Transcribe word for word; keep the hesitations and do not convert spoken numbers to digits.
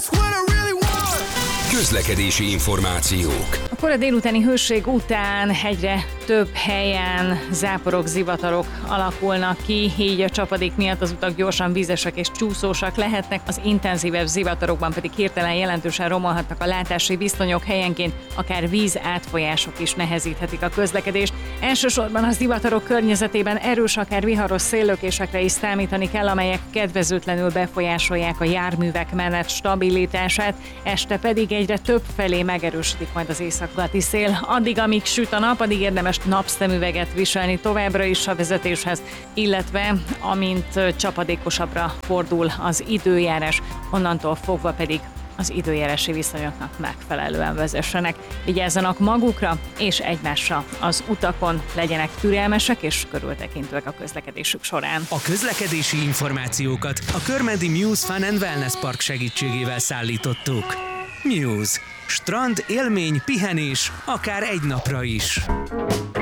Közlekedési információk. A kora délutáni hőség után egyre több helyen záporok, zivatarok alakulnak ki, így a csapadék miatt az utak gyorsan vízesek és csúszósak lehetnek, az intenzívebb zivatarokban pedig hirtelen jelentősen romolhatnak a látási viszonyok, helyenként akár víz átfolyások is nehezíthetik a közlekedést. Elsősorban a zivatarok környezetében erős, akár viharos széllökésekre is számítani kell, amelyek kedvezőtlenül befolyásolják a járművek menet stabilitását, este pedig egyre több felé megerősödik majd az északkeleti szél. Addig, amíg süt a nap, addig érdemes napszemüveget viselni továbbra is a vezetéshez, illetve amint csapadékosabbra fordul az időjárás, onnantól fogva pedig az időjárási viszonyoknak megfelelően vezessenek. Vigyázzanak magukra és egymásra az utakon, legyenek türelmesek és körültekintőek a közlekedésük során. A közlekedési információkat a Körmendi Muse Fun and Wellness Park segítségével szállítottuk. Muse. Strand, élmény, pihenés, akár egy napra is.